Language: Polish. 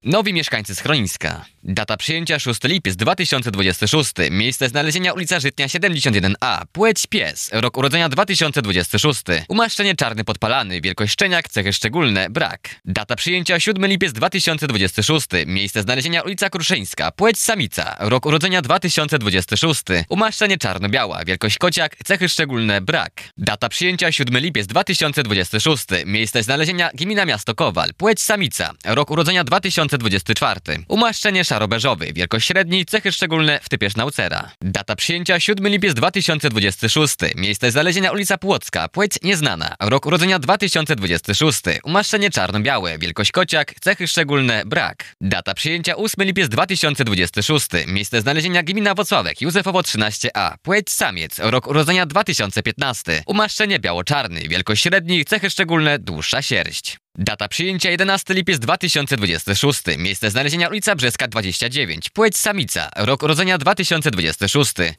Nowi mieszkańcy schroniska. Data przyjęcia 6 lipiec 2026. Miejsce znalezienia ulica Żytnia 71A. Płeć pies. Rok urodzenia 2026. Umaszczenie czarny podpalany. Wielkość szczeniak. Cechy szczególne. Brak. Data przyjęcia 7 lipiec 2026. Miejsce znalezienia ulica Kruszyńska. Płeć samica. Rok urodzenia 2026. Umaszczenie czarno-biała. Wielkość kociak. Cechy szczególne. Brak. Data przyjęcia 7 lipiec 2026. Miejsce znalezienia gmina Miasto Kowal. Płeć samica. Rok urodzenia 2024. Umaszczenie szaro-beżowy. Wielkość średni. Cechy szczególne w typie sznaucera. Data przyjęcia 7 lipiec 2026. Miejsce znalezienia ulica Płocka. Płeć nieznana. Rok urodzenia 2026. Umaszczenie czarno-białe. Wielkość kociak. Cechy szczególne. Brak. Data przyjęcia 8 lipiec 2026. Miejsce znalezienia gmina Wocławek. Józefowo 13A. Płeć samiec. Rok urodzenia 2015. Umaszczenie biało-czarny. Wielkość średni. Cechy szczególne. Dłuższa sierść. Data przyjęcia 11 lipiec 2026. Miejsce znalezienia ulica Brzeska 29. Płeć samica. Rok urodzenia 2026.